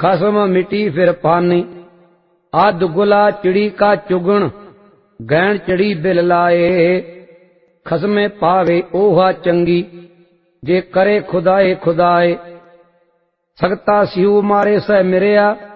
खसम मिटी फिर पानी। आद गुला चिड़ी का चुगण, गैण चढ़ी बिल लाए। खसमे पावे ओहा चंगी, जे करे खुदाए खुदाए। सगता सिऊ मारे सह मिरिया,